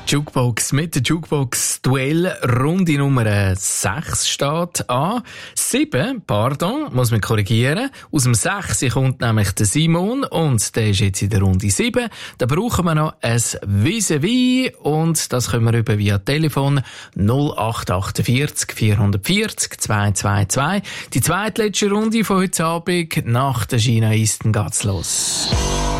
Jukebox mit der Jukebox Duell Runde Nummer 6 steht an. 7, muss man korrigieren. Aus dem 6 kommt nämlich der Simon und der ist jetzt in der Runde 7. Da brauchen wir noch ein Vis-à-vis und das können wir über via Telefon 0848 440 222. Die zweitletzte Runde von heute Abend nach der China Eastern geht's los.